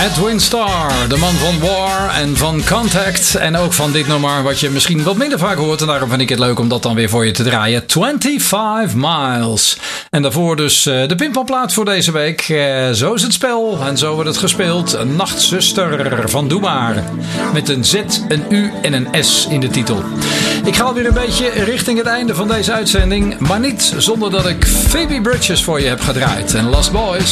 Edwin Starr, de man van War en van Contact. En ook van dit nummer, wat je misschien wat minder vaak hoort. En daarom vind ik het leuk om dat dan weer voor je te draaien. 25 Miles. En daarvoor dus de pinpalplaat voor deze week. Zo is het spel en zo wordt het gespeeld. Nachtzuster van Doe Maar. Met een Z, een U en een S in de titel. Ik ga alweer een beetje richting het einde van deze uitzending. Maar niet zonder dat ik Phoebe Bridgers voor je heb gedraaid. En Lost Boys.